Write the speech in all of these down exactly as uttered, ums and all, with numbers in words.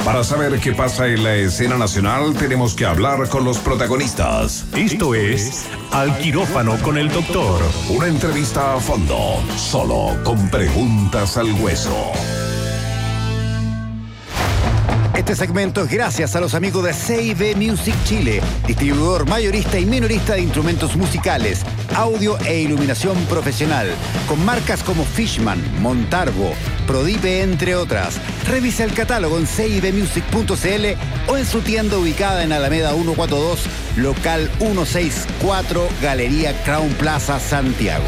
Para saber qué pasa en la escena nacional, tenemos que hablar con los protagonistas. Esto es Al Quirófano con el Doctor. Una entrevista a fondo, solo con preguntas al hueso. Este segmento es gracias a los amigos de C y B Music Chile, distribuidor mayorista y minorista de instrumentos musicales, audio e iluminación profesional, con marcas como Fishman, Montarbo, Prodipe, entre otras. Revisa el catálogo en c i b music punto c l o en su tienda ubicada en Alameda ciento cuarenta y dos, local ciento sesenta y cuatro, Galería Crown Plaza, Santiago.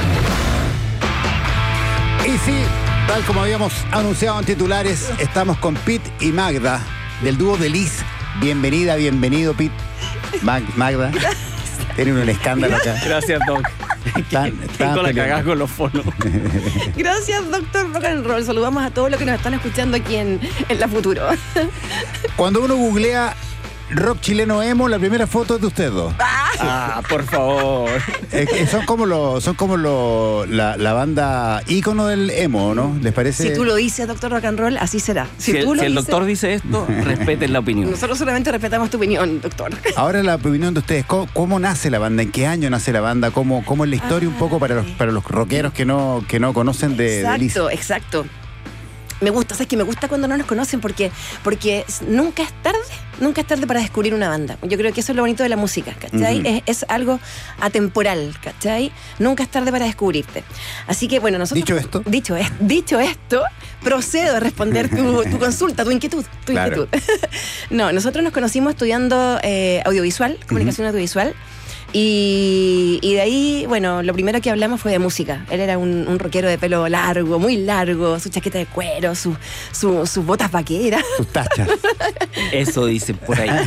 Y sí, tal como habíamos anunciado en titulares, estamos con Pete y Magda, del dúo de Liz. Bienvenida, bienvenido, Pete. Mag, Magda. Tienen un escándalo acá. Gracias, Doc. Están, están Tengo la peleando. cagada con los fonos. Gracias, doctor Rock and Roll. Saludamos a todos los que nos están escuchando aquí en, en La Futuro. Cuando uno googlea rock chileno emo, la primera foto es de ustedes dos. Ah, por favor. Es que son como los, son como los, la, la banda ícono del emo, ¿no? ¿Les parece? Si tú lo dices, doctor Rock and Roll, así será. Si, Si, tú el, lo si el dices, doctor dice esto, respeten la opinión. nosotros solamente respetamos tu opinión, doctor. Ahora la opinión de ustedes, ¿cómo, cómo nace la banda? ¿En qué año nace la banda? ¿Cómo, cómo es la historia un poco para los, para los rockeros que no, que no conocen de, de Liz? Exacto, exacto. Me gusta, ¿sabes qué? Me gusta cuando no nos conocen porque, porque nunca es tarde, nunca es tarde para descubrir una banda. Yo creo que eso es lo bonito de la música, ¿cachai? Uh-huh. es, es algo atemporal, ¿cachai? Nunca es tarde para descubrirte. Así que, bueno, nosotros... Dicho esto. Dicho, es, dicho esto, procedo a responder tu, tu consulta, tu inquietud, tu Claro. inquietud. No, nosotros nos conocimos estudiando eh, audiovisual, comunicación uh-huh. audiovisual. Y, y de ahí, bueno, lo primero que hablamos fue de música. Él era un, un rockero de pelo largo, muy largo, su chaqueta de cuero, su, su, sus botas vaqueras. Sus tachas. Eso dicen por ahí.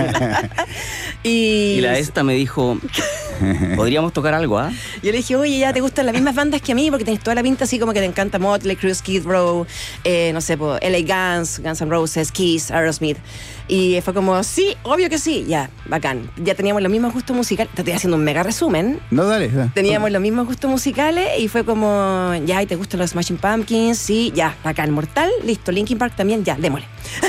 Y, Y la esta me dijo, ¿podríamos tocar algo, ah? yo le dije, oye, ya te gustan las mismas bandas que a mí, porque tenés toda la pinta así como que te encanta Motley Crue, Skid Row, eh, no sé, po, L A Guns, Guns N' Roses, Kiss, Aerosmith. Y fue como, sí, obvio que sí, ya, bacán. Ya teníamos los mismos gustos musicales. Te estoy haciendo un mega resumen. No, dale. dale. Teníamos los mismos gustos musicales y fue como, ya, ¿y te gustan los Smashing Pumpkins? Sí, ya, bacán, Mortal, listo, Linkin Park también, ya, démosle.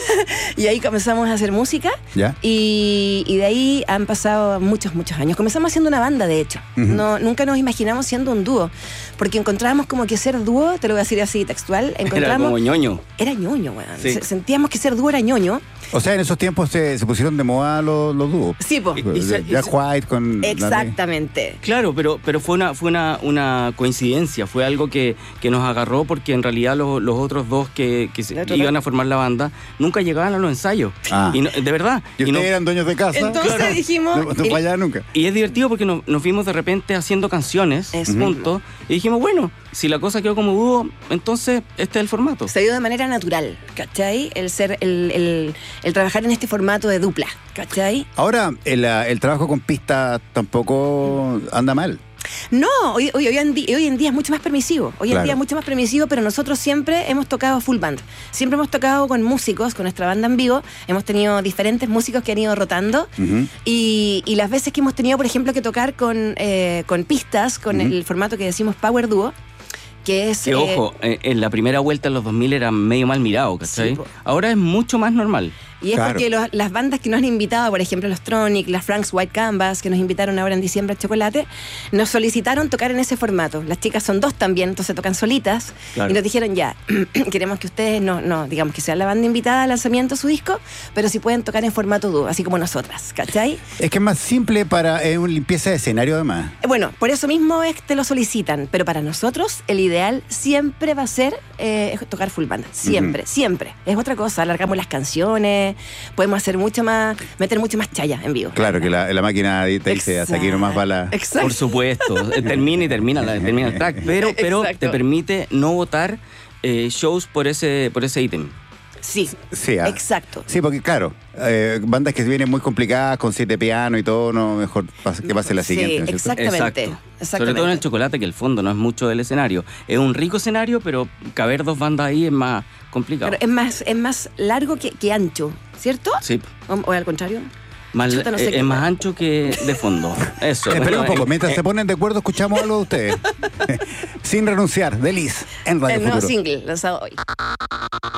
Y ahí comenzamos a hacer música. ¿Ya? Y, y de ahí han pasado muchos, muchos años. Comenzamos haciendo una banda, de hecho. Uh-huh. No, nunca nos imaginamos siendo un dúo, porque encontrábamos como que ser dúo, te lo voy a decir así textual, encontramos... Era como ñoño. Era ñoño, weón. Sí. Se- Sentíamos que ser dúo era ñoño. O sea, en esos tiempos se, se pusieron de moda los, los dúos. Sí, po. Y- y se- y Jack se- White con... Exactamente. Claro, pero, pero fue una fue una, una coincidencia, fue algo que, que nos agarró porque en realidad los, los otros dos que, que se- Otro- iban a formar la banda nunca llegaban a los ensayos. Ah. Y no- de verdad. ¿Y Y ustedes no- eran dueños de casa? Entonces Claro. dijimos... No, no el- fallaban nunca. Y es divertido porque nos, nos vimos de repente haciendo canciones Eso juntos y dijimos, bueno, si la cosa quedó como dúo, entonces este es el formato. Se dio de manera natural, ¿cachai? El ser, el, el, el trabajar en este formato de dupla, ¿cachai? Ahora, el, ah, el trabajo con pistas tampoco anda mal. No, hoy, hoy, hoy, en, di- hoy en día es mucho más permisivo. Hoy Claro. en día es mucho más permisivo, pero nosotros siempre hemos tocado full band. Siempre hemos tocado con músicos, con nuestra banda en vivo. Hemos tenido diferentes músicos que han ido rotando. Ujú. Y, y las veces que hemos tenido, por ejemplo, que tocar con, eh, con pistas, con Ujú. el formato que decimos Power Duo, que es... Que eh, ojo, eh, en la primera vuelta en los dos mil era medio mal mirado, ¿cachai? Sí, po. Ahora es mucho más normal. Y es Claro. porque los- las bandas que nos han invitado, por ejemplo, los Tronic, las Frank's White Canvas, que nos invitaron ahora en diciembre a Chocolate, nos solicitaron tocar en ese formato. Las chicas son dos también, entonces tocan solitas. Claro. Y nos dijeron, ya, queremos que ustedes no, no, digamos que sean la banda invitada al lanzamiento de su disco, pero si pueden tocar en formato dúo, así como nosotras, ¿cachai? Es que es más simple para eh, una limpieza de escenario además. Eh, Bueno, por eso mismo es que te lo solicitan, pero para nosotros el ideal siempre va a ser eh, tocar full band, siempre, Ujú. siempre. Es otra cosa, alargamos las canciones, podemos hacer mucho más, meter mucho más chaya en vivo. Claro que la, la máquina te dice hasta aquí nomás va la... Exacto. Por supuesto, eh, termina y termina, la, termina el track, pero, pero Exacto. te permite no votar eh, shows por ese por ese ítem. Sí, Sí, ah. exacto. Sí, porque claro, eh, bandas que vienen muy complicadas con siete pianos y todo, no mejor pas- que pase la Sí, siguiente. ¿no es cierto? Exactamente, Exacto. exactamente. Sobre todo en el Chocolate, que el fondo no es mucho del escenario. Es un rico escenario, pero caber dos bandas ahí es más complicado. Pero es más, es más largo que, que ancho, ¿cierto? Sí. O, o al contrario. Más, Chuta, no sé es qué más más. ancho que de fondo. Eso. Espera un Bueno, poco, eh, mientras eh, se ponen de acuerdo escuchamos algo de ustedes. Sin renunciar, de Liz, en Radio El nuevo Futuro. single lanzado hoy.